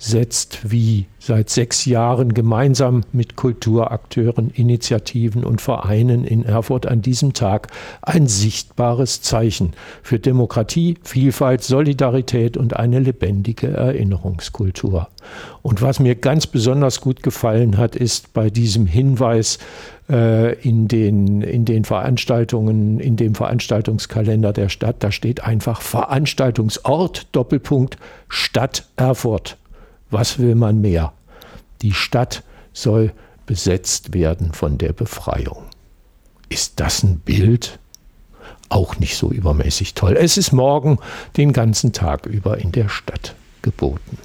setzt wie seit 6 Jahren gemeinsam mit Kulturakteuren, Initiativen und Vereinen in Erfurt an diesem Tag ein sichtbares Zeichen für Demokratie, Vielfalt, Solidarität und eine lebendige Erinnerungskultur. Und was mir ganz besonders gut gefallen hat, ist bei diesem Hinweis in den Veranstaltungen, in dem Veranstaltungskalender der Stadt, da steht einfach Veranstaltungsort, Doppelpunkt, Stadt Erfurt. Was will man mehr? Die Stadt soll besetzt werden von der Befreiung. Ist das ein Bild? Auch nicht so übermäßig toll. Es ist morgen den ganzen Tag über in der Stadt geboten.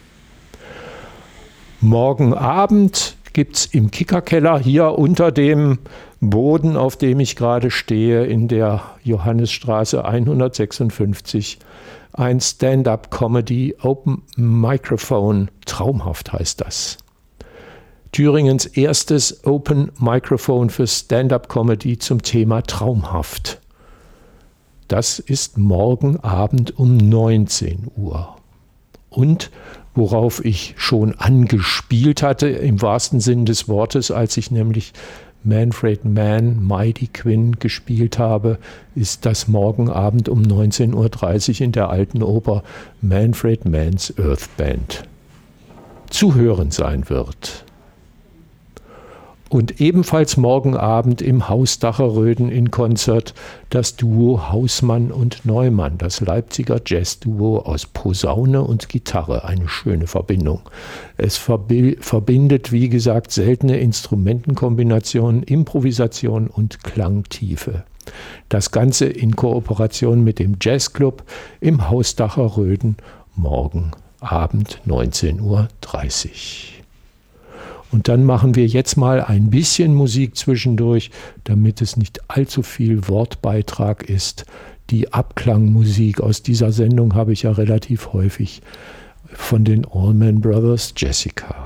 Morgen Abend gibt es im Kickerkeller hier unter dem Boden, auf dem ich gerade stehe, in der Johannesstraße 156, ein Stand-up-Comedy Open Microphone. Traumhaft heißt das. Thüringens erstes Open Microphone für Stand-up-Comedy zum Thema Traumhaft. Das ist morgen Abend um 19 Uhr. Und worauf ich schon angespielt hatte, im wahrsten Sinn des Wortes, als ich nämlich Manfred Mann, Mighty Quinn gespielt habe, ist das morgen Abend um 19.30 Uhr in der Alten Oper Manfred Manns Earth Band zu hören sein wird. Und ebenfalls morgen Abend im Haus Dacheröden in Konzert das Duo Hausmann und Neumann, das Leipziger Jazz-Duo aus Posaune und Gitarre. Eine schöne Verbindung. Es verbindet, wie gesagt, seltene Instrumentenkombinationen, Improvisation und Klangtiefe. Das Ganze in Kooperation mit dem Jazzclub im Haus Dacheröden morgen Abend 19.30 Uhr. Und dann machen wir jetzt mal ein bisschen Musik zwischendurch, damit es nicht allzu viel Wortbeitrag ist. Die Abklangmusik aus dieser Sendung habe ich ja relativ häufig von den Allman Brothers, Jessica.